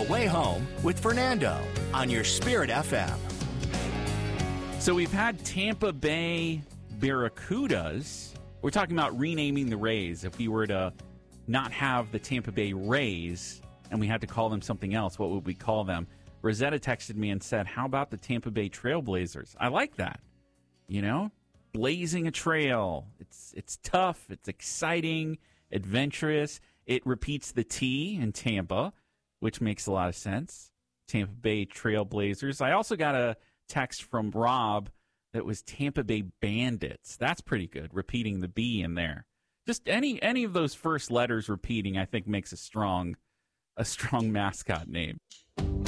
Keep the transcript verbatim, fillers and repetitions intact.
way home with Fernando on your Spirit F M. So we've had Tampa Bay Barracudas. We're talking about renaming the Rays. If we were to not have the Tampa Bay Rays and we had to call them something else, what would we call them? Rosetta texted me and said, how about the Tampa Bay Trailblazers? I like that. You know, blazing a trail. It's it's tough. It's exciting, adventurous. It repeats the T in Tampa, which makes a lot of sense. Tampa Bay Trailblazers. I also got a text from Rob that was Tampa Bay Bandits. That's pretty good, repeating the B in there. Just any any of those first letters repeating, I think, makes a strong a strong mascot name.